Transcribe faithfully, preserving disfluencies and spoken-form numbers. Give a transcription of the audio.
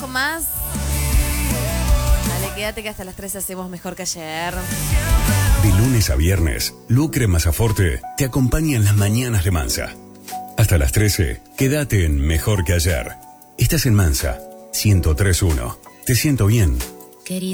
más. Dale, quédate que hasta las tres hacemos mejor que ayer. De lunes a viernes, Lucre Masaforte te acompaña en las mañanas de Mansa. Hasta las trece, quédate en Mejor que ayer. Estás en Mansa, ciento tres punto uno. Te siento bien.